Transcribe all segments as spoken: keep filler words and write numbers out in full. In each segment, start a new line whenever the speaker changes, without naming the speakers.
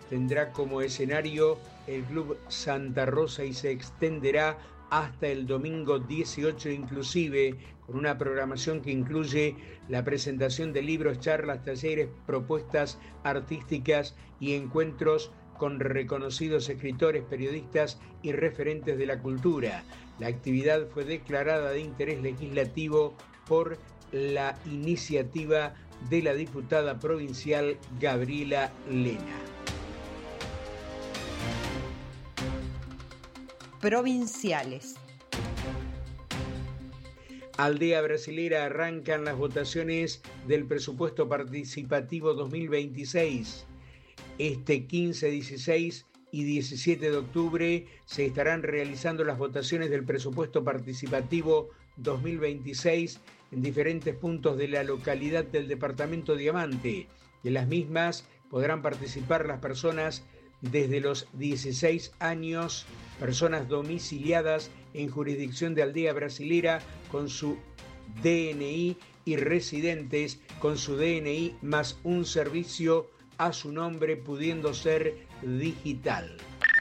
tendrá como escenario el Club Santa Rosa y se extenderá hasta el domingo dieciocho inclusive, con una programación que incluye la presentación de libros, charlas, talleres, propuestas artísticas y encuentros con reconocidos escritores, periodistas y referentes de la cultura. La actividad fue declarada de interés legislativo por la iniciativa de la diputada provincial Gabriela Lena.
Provinciales.
Aldea Brasilera, arrancan las votaciones del presupuesto participativo dos mil veintiséis. Este quince, dieciséis y diecisiete de octubre se estarán realizando las votaciones del presupuesto participativo dos mil veintiséis en diferentes puntos de la localidad del departamento Diamante. En las mismas podrán participar las personas desde los dieciséis años, personas domiciliadas en jurisdicción de Aldea Brasilera con su D N I y residentes con su D N I más un servicio a su nombre, pudiendo ser digital.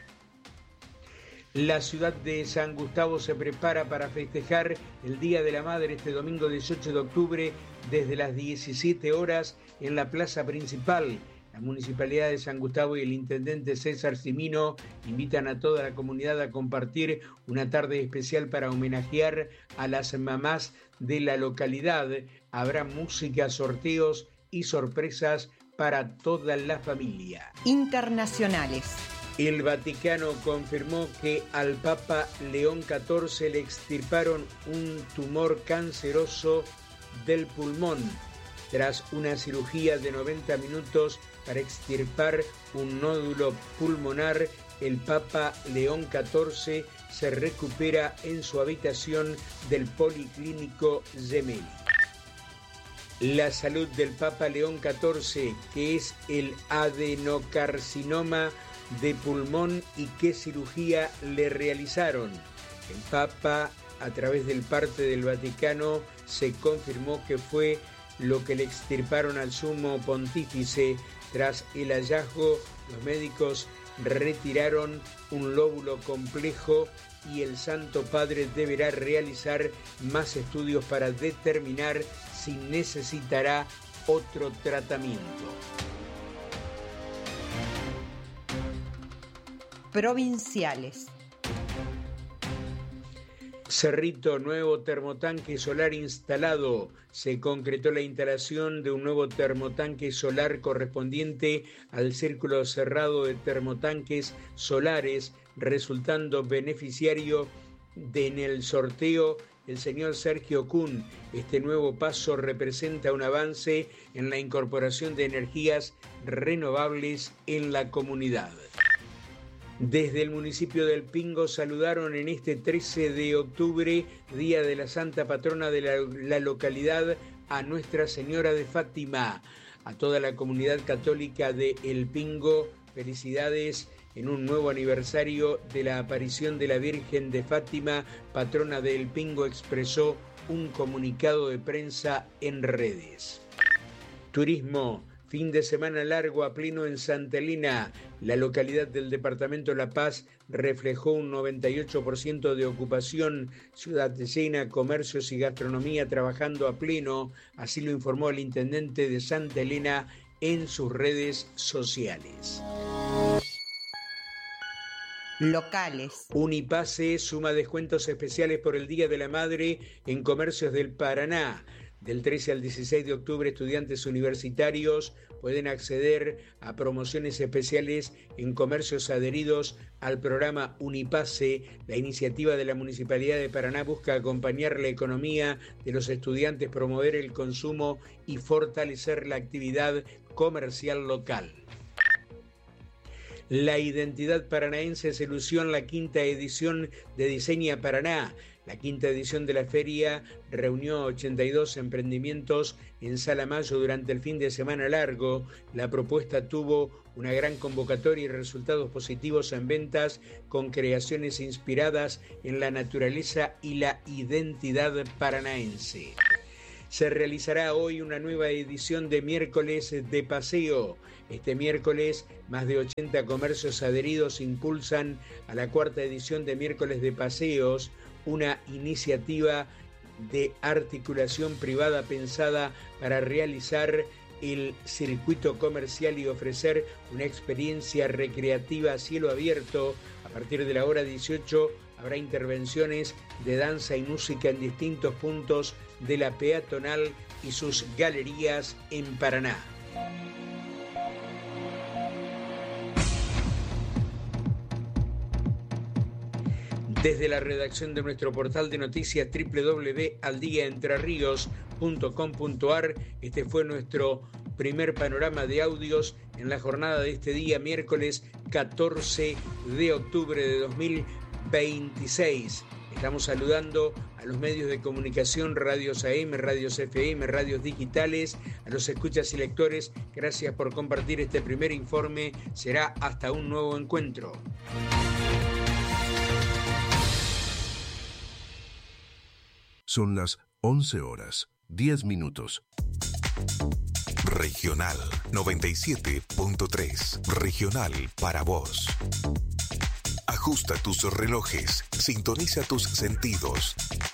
La ciudad de San Gustavo se prepara para festejar el Día de la Madre este domingo dieciocho de octubre desde las diecisiete horas en la plaza principal. La Municipalidad de San Gustavo y el intendente César Cimino invitan a toda la comunidad a compartir una tarde especial para homenajear a las mamás de la localidad. Habrá música, sorteos y sorpresas para toda la familia.
Internacionales.
El Vaticano confirmó que al Papa León catorce le extirparon un tumor canceroso del pulmón. Tras una cirugía de noventa minutos para extirpar un nódulo pulmonar, el Papa León catorce se recupera en su habitación del Policlínico Gemelli. La salud del Papa León catorce, que es el adenocarcinoma de pulmón y qué cirugía le realizaron. El Papa, a través del parte del Vaticano, se confirmó que fue lo que le extirparon al sumo pontífice. Tras el hallazgo, los médicos retiraron un lóbulo complejo y el Santo Padre deberá realizar más estudios para determinar si necesitará otro tratamiento.
Provinciales.
Cerrito, nuevo termotanque solar instalado. Se concretó la instalación de un nuevo termotanque solar correspondiente al círculo cerrado de termotanques solares, resultando beneficiario de, en el sorteo el señor Sergio Kuhn. Este nuevo paso representa un avance en la incorporación de energías renovables en la comunidad. Desde el municipio del Pingo saludaron en este trece de octubre, Día de la Santa Patrona de la, la localidad, a Nuestra Señora de Fátima. A toda la comunidad católica de El Pingo, felicidades en un nuevo aniversario de la aparición de la Virgen de Fátima, patrona de El Pingo, expresó un comunicado de prensa en redes. Turismo. Fin de semana largo a pleno en Santa Elena. La localidad del departamento La Paz reflejó un noventa y ocho por ciento de ocupación, ciudad llena, comercios y gastronomía trabajando a pleno, así lo informó el intendente de Santa Elena en sus redes sociales.
Locales.
Unipase suma descuentos especiales por el Día de la Madre en comercios del Paraná. Del trece al dieciséis de octubre, estudiantes universitarios pueden acceder a promociones especiales en comercios adheridos al programa Unipase. La iniciativa de la Municipalidad de Paraná busca acompañar la economía de los estudiantes, promover el consumo y fortalecer la actividad comercial local. La identidad paranaense se lució en la quinta edición de Diseña Paraná. La quinta edición de la feria reunió a ochenta y dos emprendimientos en Sala Mayo durante el fin de semana largo. La propuesta tuvo una gran convocatoria y resultados positivos en ventas, con creaciones inspiradas en la naturaleza y la identidad paranaense. Se realizará hoy una nueva edición de Miércoles de Paseo. Este miércoles, más de ochenta comercios adheridos impulsan a la cuarta edición de Miércoles de Paseos, una iniciativa de articulación privada pensada para realizar el circuito comercial y ofrecer una experiencia recreativa a cielo abierto. A partir de la hora dieciocho habrá intervenciones de danza y música en distintos puntos de la peatonal y sus galerías en Paraná. Desde la redacción de nuestro portal de noticias doble u doble u doble u punto al día entre ríos punto com punto a r, este fue nuestro primer panorama de audios en la jornada de este día, miércoles catorce de octubre de dos mil veintiséis. Estamos saludando a los medios de comunicación, radios A M, radios F M, radios digitales, a los escuchas y lectores. Gracias por compartir este primer informe. Será hasta un nuevo encuentro.
Son las once horas, diez minutos.
Regional noventa y siete punto tres. Regional para vos. Ajusta tus relojes, sintoniza tus sentidos.